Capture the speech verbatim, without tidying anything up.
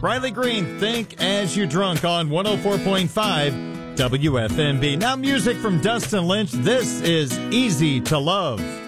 Riley Green, Think As You Drunk on one oh four point five W F M B. Now music from Dustin Lynch. This is Easy to Love.